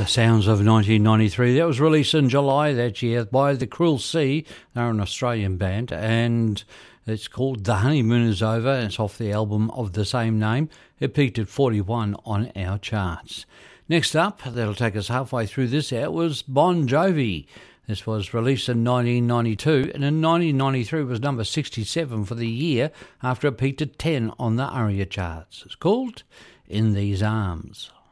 The sounds of 1993. That was released in July that year by The Cruel Sea. They're an Australian band, and it's called The Honeymoon Is Over, and it's off the album of the same name. It peaked at 41 on our charts. Next up, that'll take us halfway through this hour, was Bon Jovi. This was released in 1992, and in 1993 was number 67 for the year after it peaked at 10 on the ARIA charts. It's called In These Arms.